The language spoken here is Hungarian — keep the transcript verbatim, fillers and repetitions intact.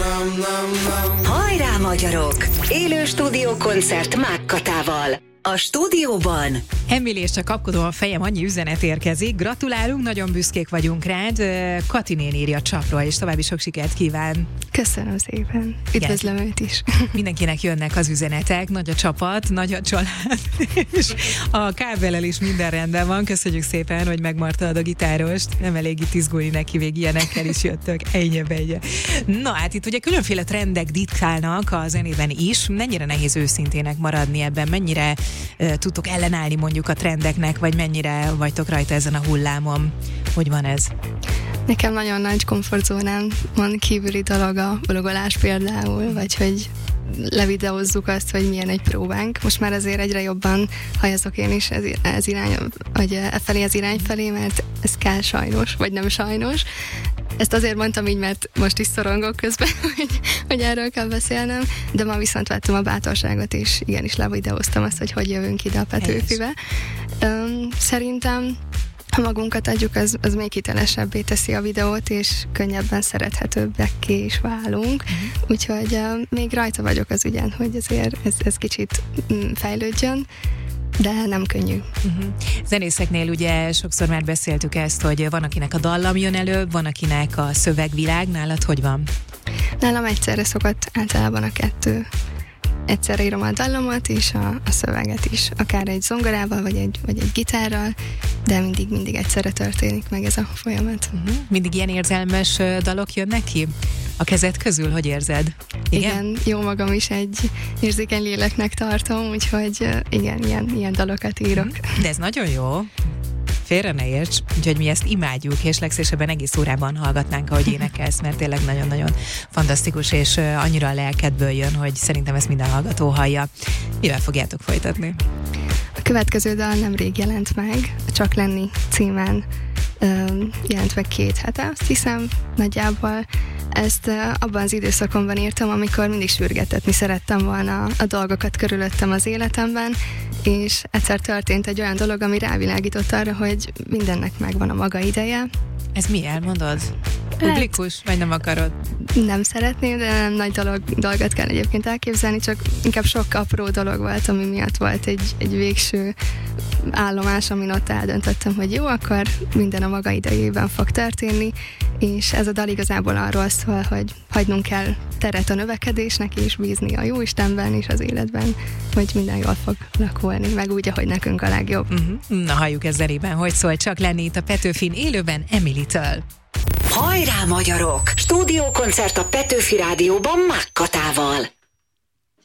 Hajrá magyarok! Élő stúdiókoncert Mákkatával. A stúdióban Emily és a kapkodó a fejem, annyi üzenet érkezik. Gratulálunk, nagyon büszkék vagyunk rád. Kati néni írja csapról, és további sok sikert kíván. Köszönöm szépen. Üdvözlöm őt is. Mindenkinek jönnek az üzenetek, nagy a csapat, nagy a család, és a kábellel is minden rendben van. Köszönjük szépen, hogy megmartad a gitárost. Nem elég itt izgulni neki, még ilyenekkel is jöttök. Ennyi, ennyi. Na hát itt ugye különféle trendek diktálnak a zenében is. Mennyire nehéz őszintének maradni ebben? Mennyire uh, tudtok ellenállni mondjuk a trendeknek, vagy mennyire vagytok rajta ezen a hullámon? Hogy van ez? Nekem nagyon nagy komfortzónán van kívüli dolog a blogolás például, vagy hogy levideózzuk azt, hogy milyen egy próbánk. Most már azért egyre jobban hajazok én is ez, ez irány, vagy e felé az irány felé, mert ez kell sajnos, vagy nem sajnos. Ezt azért mondtam így, mert most is szorongok közben, hogy, hogy erről kell beszélnem, de ma viszont vettem a bátorságot, és igenis levideóztam azt, hogy hogy jövünk ide a Petőfibe. Um, szerintem ha magunkat adjuk, az, az még hitelesebbé teszi a videót, és könnyebben szerethetőbbekké is válunk. Uh-huh. Úgyhogy uh, még rajta vagyok az ügyen, hogy azért ez, ez kicsit mm, fejlődjön, de nem könnyű. Uh-huh. Zenészeknél ugye sokszor már beszéltük ezt, hogy van, akinek a dallam jön előbb, van, akinek a szövegvilág. Nálad hogy van? Nálam egyszerre szokott általában a kettő. Egyszerre írom a dallamot és a, a szöveget is, akár egy zongorával, vagy egy, vagy egy gitárral, de mindig, mindig egyszerre történik meg ez a folyamat. Uh-huh. Mindig ilyen érzelmes dalok jönnek ki? A kezed közül, hogy érzed? Igen? Igen, jó magam is egy érzékeny léleknek tartom, úgyhogy igen, ilyen, ilyen dalokat írok. De ez nagyon jó. Félre ne érts, úgyhogy mi ezt imádjuk, és legszívesebben egész órában hallgatnánk, ahogy énekelsz, mert tényleg nagyon-nagyon fantasztikus, és annyira a lelkedből jön, hogy szerintem ezt minden hallgató hallja. Mivel fogjátok folytatni? A következő dal nemrég jelent meg, a Csak lenni címen um, jelent meg két hete, azt hiszem, nagyjából. Ezt uh, abban az időszakomban írtam, amikor mindig sürgetetni szerettem volna a dolgokat körülöttem az életemben, és egyszer történt egy olyan dolog, ami rávilágított arra, hogy mindennek megvan a maga ideje. Ez mi, elmondod? Publikus? Hát, vagy nem akarod? Nem szeretném, de nem nagy dolog, dolgot kell egyébként elképzelni, csak inkább sok apró dolog volt, ami miatt volt egy, egy végső állomás, amin ott eldöntöttem, hogy jó, akkor minden a maga idejében fog történni, és ez a dal igazából arról szól, hogy hagynunk kell teret a növekedésnek, és bízni a Jóistenben és az életben, hogy minden jól fog lakulni, meg úgy, ahogy nekünk a legjobb. Uh-huh. Na, halljuk ez zenében, hogy szól Csak lenni itt a Petőfin élőben Emily-től. Hajrá magyarok! Stúdiókoncert a Petőfi Rádióban Mákkatával.